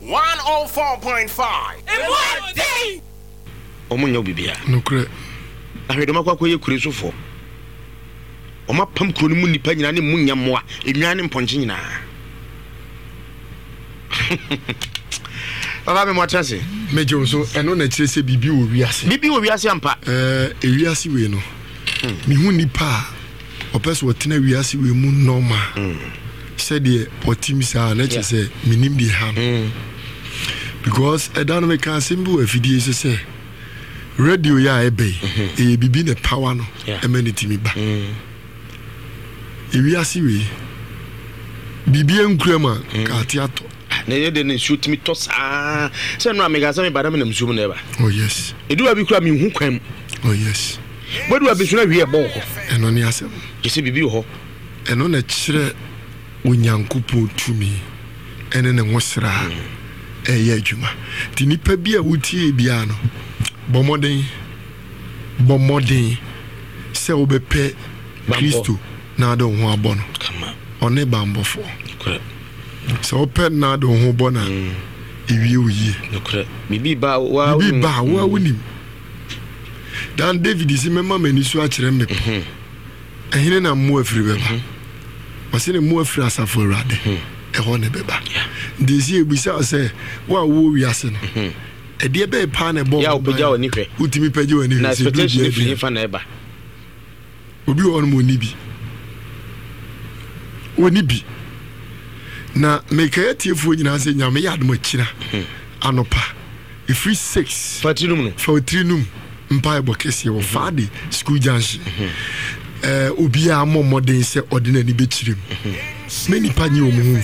104.5. Omunyo bibia. Nokre. Ahwedoma kwa ye kure sofo. Oma pam kuro ni mu nipa nyina ne munya moa, enwan ne mponche nyina. Baba me mo atase. Mejo so eno na kire se bibi wo wiase. Bibi wo wiase ampa. Wiase we no. Mi hu nipa opeso wotena wiase we mu normal. Said the otimisa na say minim di ham. Because I don't make a symbol if it is say radio ya ebe e bibi ne power no amenity mi ba. E wi asiwe bibi enkrema ka tiato na ye de shoot me to sa say no amega say me badam na msum na ba. Oh yes. Edu abi kura mi hu kwam. Oh yes. Bodu abi so na wi e bo ho. Eno ni asem. Je say bibi ho. Eno na kire onyankopo tumi ene ne nwosra eye adwuma ti nipa bia wutie bia no bomodin se obepe Kristo na do ho abono kama one bambofo se ope na do ho bona ewie oye nokre bibi ba wa wunim dan David isi mema mani so a kire me ehine na mo afiri beba wasine mo afiri asafo awrade eho ne beba desi ebisa say wa wo wiase no e de be pa na bo ya opja oni hwe utimi page oni na expectation fi fa na eba obi won mo ni bi oni bi na meka tiefo nyina se nyame yadom akira anopa e free 6 fatrinum mpa ebo kese wo fade school junction obi a momoden se ordinary be chirem many pani o mu